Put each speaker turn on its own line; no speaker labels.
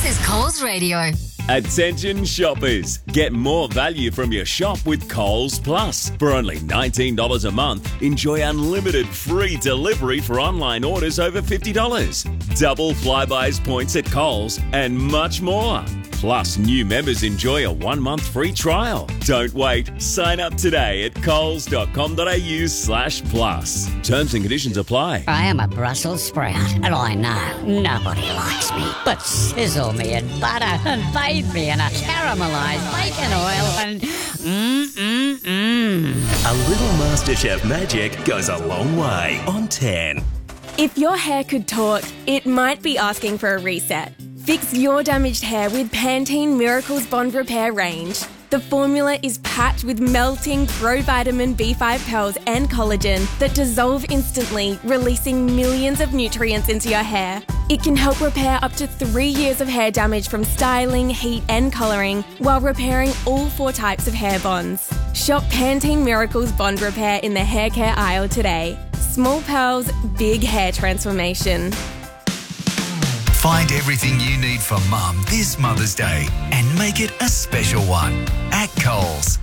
This is Coles Radio.
Attention shoppers, get more value from your shop with Coles Plus. For only $19 a month, enjoy unlimited free delivery for online orders over $50, double Flybuys points at Coles, and much more. Plus, new members enjoy a 1-month free trial. Don't wait. Sign up today at coles.com.au/plus. Terms and conditions apply.
I am a Brussels sprout, and I know nobody likes me. But sizzle me in butter and bathe me in a caramelised bacon oil and
A little MasterChef magic goes a long way on 10.
If your hair could talk, it might be asking for a reset. Fix your damaged hair with Pantene Miracles Bond Repair range. The formula is packed with melting provitamin B5 pearls and collagen that dissolve instantly, releasing millions of nutrients into your hair. It can help repair up to 3 years of hair damage from styling, heat and colouring, while repairing all 4 types of hair bonds. Shop Pantene Miracles Bond Repair in the hair care aisle today. Small pearls, big hair transformation.
Find everything you need for Mum this Mother's Day and make it a special one at Coles.